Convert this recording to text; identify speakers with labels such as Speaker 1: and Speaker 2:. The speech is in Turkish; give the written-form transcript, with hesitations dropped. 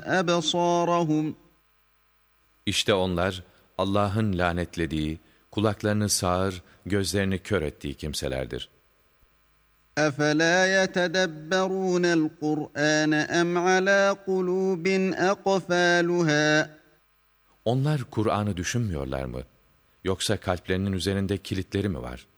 Speaker 1: أبصارهم
Speaker 2: İşte onlar Allah'ın lanetlediği, kulaklarını sağır, gözlerini kör ettiği kimselerdir.
Speaker 1: أفلا يتدبرون القرآن أم على قلوب أقفالها
Speaker 2: Onlar Kur'an'ı düşünmüyorlar mı? Yoksa kalplerinin üzerinde kilitleri mi var?